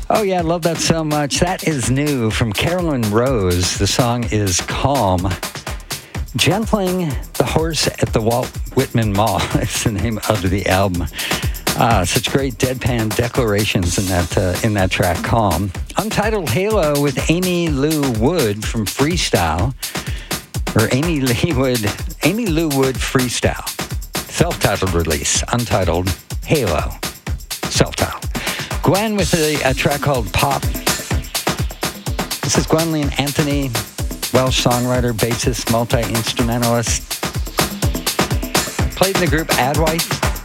Oh, yeah, I love that so much. That is new from Carolyn Rose. The song is Calm. Gentling the Horse at the Walt Whitman Mall is the name of the album. Such great deadpan declarations in that track, Calm. Untitled Halo with Amy Lou Wood from Freestyle, or Amy Lou Wood Freestyle. Self-titled release, Untitled Halo. Self-titled. Gwen with a track called Pop. This is Gwenlyn Anthony, Welsh songwriter, bassist, multi-instrumentalist. Played in the group Adwife.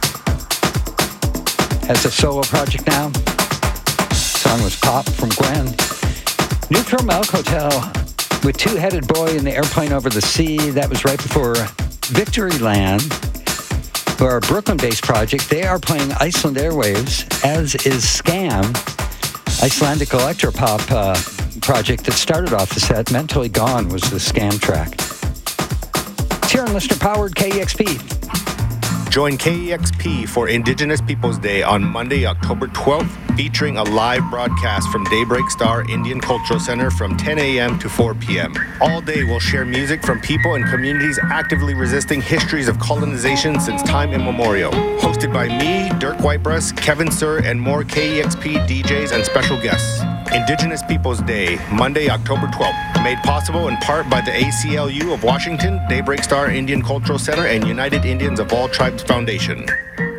Has a solo project now. Song was Pop from Gwen. Neutral Milk Hotel with Two-Headed Boy in the Airplane Over the Sea. That was right before Victoryland, who are a Brooklyn-based project. They are playing Iceland Airwaves, as is Scam, Icelandic electropop project that started off the set. Mentally Gone was the Scam track. It's here on listener-powered KEXP. Join KEXP for Indigenous Peoples Day on Monday, October 12th, featuring a live broadcast from Daybreak Star Indian Cultural Center from 10 a.m. to 4 p.m. All day we'll share music from people and communities actively resisting histories of colonization since time immemorial. Hosted by me, Dirk Whitebreast, Kevin Sir, and more KEXP DJs and special guests. Indigenous Peoples Day, Monday, October 12th. Made possible in part by the ACLU of Washington, Daybreak Star Indian Cultural Center, and United Indians of All Tribes Foundation.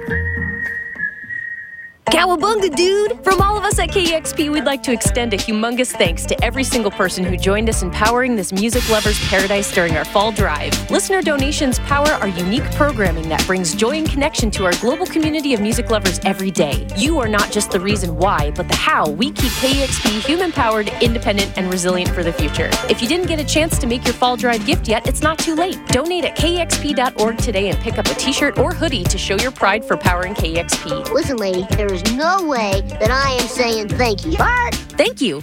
Cowabunga, dude! From all of us at KEXP, we'd like to extend a humongous thanks to every single person who joined us in powering this music lover's paradise during our fall drive. Listener donations power our unique programming that brings joy and connection to our global community of music lovers every day. You are not just the reason why, but the how we keep KEXP human-powered, independent, and resilient for the future. If you didn't get a chance to make your fall drive gift yet, it's not too late. Donate at kexp.org today and pick up a t-shirt or hoodie to show your pride for powering KEXP. Listen, lady, there is no way that I am saying thank you. But thank you.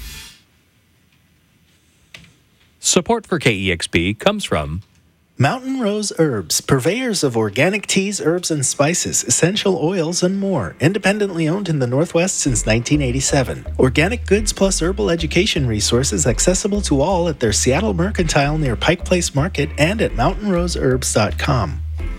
Support for KEXP comes from Mountain Rose Herbs, purveyors of organic teas, herbs, and spices, essential oils, and more. Independently owned in the Northwest since 1987. Organic goods plus herbal education resources accessible to all at their Seattle Mercantile near Pike Place Market and at mountainroseherbs.com.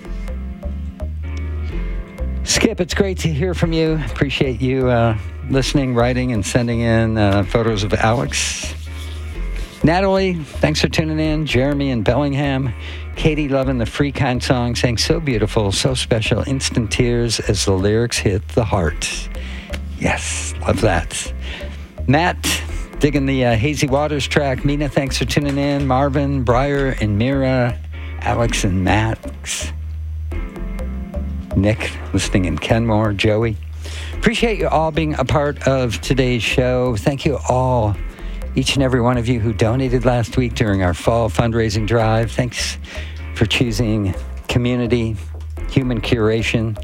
Skip, it's great to hear from you. Appreciate you listening, writing, and sending in photos of Alex. Natalie, thanks for tuning in. Jeremy in Bellingham. Katie loving the Free Kind song, saying so beautiful, so special, instant tears as the lyrics hit the heart. Yes, love that. Matt, digging the Hazy Waters track. Mina, thanks for tuning in. Marvin, Briar, and Mira. Alex and Max. Nick, listening in Kenmore, Joey. Appreciate you all being a part of today's show. Thank you all, each and every one of you who donated last week during our fall fundraising drive. Thanks for choosing community, human curation,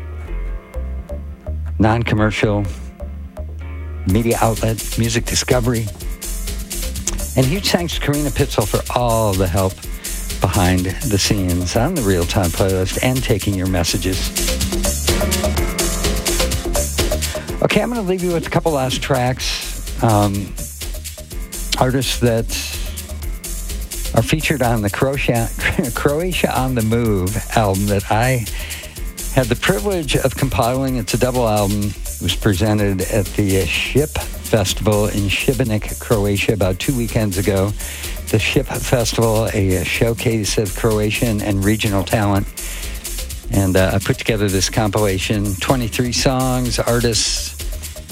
non-commercial media outlet, music discovery. And huge thanks to Karina Pitzel for all the help behind the scenes on the Real Time playlist and taking your messages. Okay, I'm going to leave you with a couple last tracks. Artists that are featured on the Croatia on the Move album that I had the privilege of compiling. It's a double album. It was presented at the Ship Festival in Šibenik, Croatia, about 2 weekends ago. The Ship Festival, a showcase of Croatian and regional talent. And I put together this compilation, 23 songs, artists,